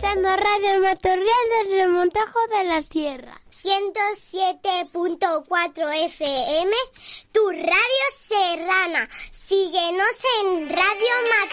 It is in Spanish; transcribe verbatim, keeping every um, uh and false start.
escuchando Radio Matorral del Remontajo de la Sierra. ciento siete punto cuatro F M, tu radio serrana. Síguenos en Radio Matorral.